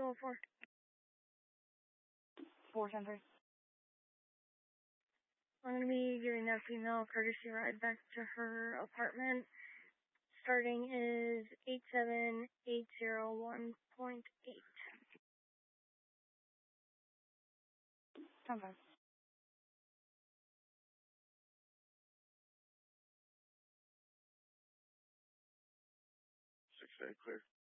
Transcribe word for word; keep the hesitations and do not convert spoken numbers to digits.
going for? four ten three. I'm going to be giving that female a courtesy ride back to her apartment. Starting is eight seven eight zero one point eight. ten five. six eight clear.